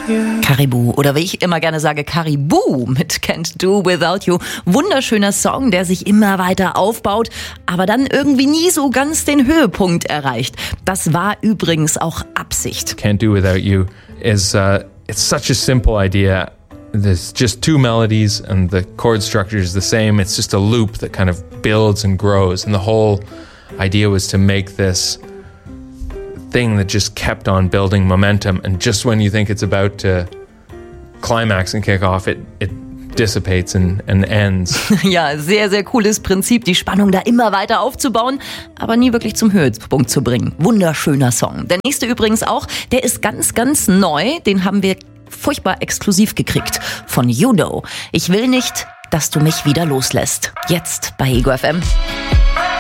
Caribou oder wie ich immer gerne sage, Caribou mit Can't Do Without You. Wunderschöner Song, der sich immer weiter aufbaut, aber dann irgendwie nie so ganz den Höhepunkt erreicht. Das war übrigens auch Absicht. Can't Do Without You is it's such a simple idea. There's just two melodies and the chord structure is the same. It's just a loop that kind of builds and grows. And the whole idea was to make this thing that just kept on building momentum. And just when you think it's about to climax and kick off, it dissipates and ends. Ja, sehr, sehr cooles Prinzip, die Spannung da immer weiter aufzubauen, aber nie wirklich zum Höhepunkt zu bringen. Wunderschöner Song. Der nächste übrigens auch, der ist ganz, ganz neu. Den haben wir furchtbar exklusiv gekriegt von You Know. Ich will nicht, dass du mich wieder loslässt. Jetzt bei Ego FM.